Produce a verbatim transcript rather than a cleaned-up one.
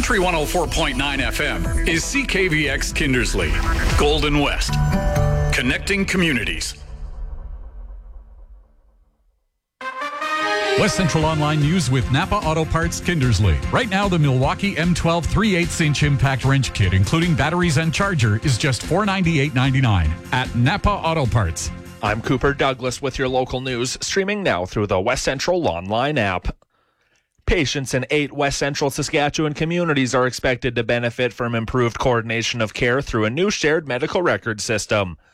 Country one oh four point nine F M is C K V X Kindersley, Golden West, connecting communities. West Central Online News with Napa Auto Parts Kindersley. Right now, the Milwaukee M twelve three eighths inch impact wrench kit, including batteries and charger, is just four hundred ninety-eight dollars and ninety-nine cents at Napa Auto Parts. I'm Cooper Douglas with your local news, streaming now through the West Central Online app. Patients in eight West Central Saskatchewan communities are expected to benefit from improved coordination of care through a new shared medical record system.